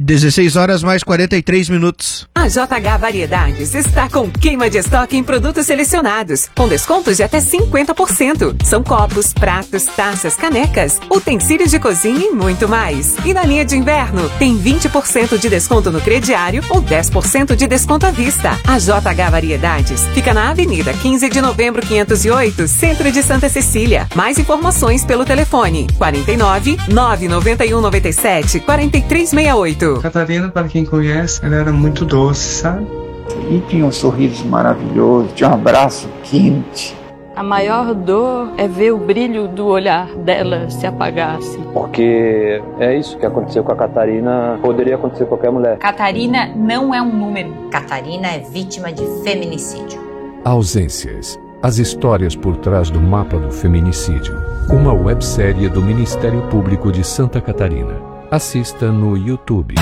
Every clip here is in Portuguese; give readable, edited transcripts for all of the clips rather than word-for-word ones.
16 horas mais 43 minutos. A JH Variedades está com queima de estoque em produtos selecionados, com descontos de até 50%. São copos, pratos, taças, canecas, utensílios de cozinha e muito mais. E na linha de inverno, tem 20% de desconto no crediário ou 10% de desconto à vista. A JH Variedades fica na Avenida 15 de Novembro 508, Centro de Santa Cecília. Mais informações pelo telefone 49 991 97 4368. Catarina, para quem conhece, ela era muito doce, sabe? E tinha um sorriso maravilhoso, tinha um abraço quente. A maior dor é ver o brilho do olhar dela se apagasse. Porque é isso que aconteceu com a Catarina, poderia acontecer com qualquer mulher. Catarina não é um número. Catarina é vítima de feminicídio. Ausências. As histórias por trás do mapa do feminicídio. Uma websérie do Ministério Público de Santa Catarina. Assista no YouTube.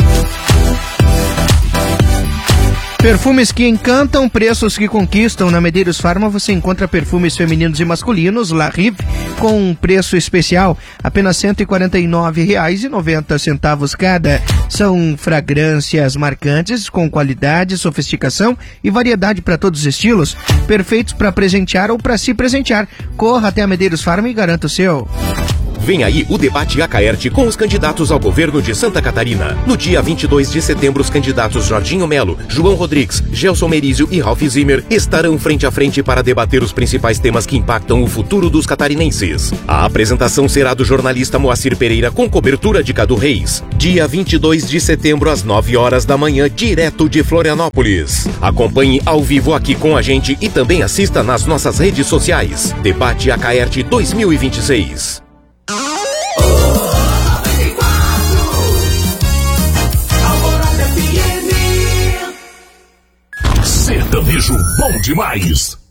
Perfumes que encantam, preços que conquistam. Na Medeiros Farma você encontra perfumes femininos e masculinos La Rive com um preço especial, apenas R$ 149,90 cada. São fragrâncias marcantes com qualidade, sofisticação e variedade para todos os estilos, perfeitos para presentear ou para se presentear. Corra até a Medeiros Farma e garanta o seu. Vem aí o debate Acaerte com os candidatos ao governo de Santa Catarina. No dia 22 de setembro, os candidatos Jorginho Melo, João Rodrigues, Gelson Merizio e Ralph Zimmer estarão frente a frente para debater os principais temas que impactam o futuro dos catarinenses. A apresentação será do jornalista Moacir Pereira com cobertura de Cadu Reis. Dia 22 de setembro, às 9 horas da manhã, direto de Florianópolis. Acompanhe ao vivo aqui com a gente e também assista nas nossas redes sociais. Debate Acaerte 2026. Sertanejo bom demais.